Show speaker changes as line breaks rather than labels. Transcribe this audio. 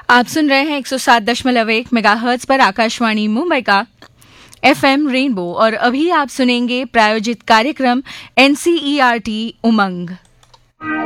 आप सुन रहे हैं 107.1 मेगाहर्ट्ज पर आकाशवाणी मुंबई का एफएम रेनबो और अभी आप सुनेंगे प्रायोजित कार्यक्रम एनसीईआरटी उमंग।